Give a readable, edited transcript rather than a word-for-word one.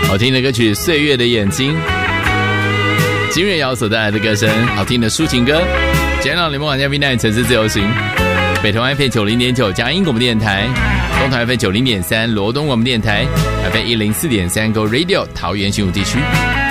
好听的歌曲《岁月的眼睛》，金瑞瑶所带来的歌声，好听的抒情歌。今天让联盟晚间 V9 城市自由行，北投 FM 90.9佳音广播电台，东投 FM 90.3罗东广播电台，FM 104.3 Go Radio 桃园新竹地区。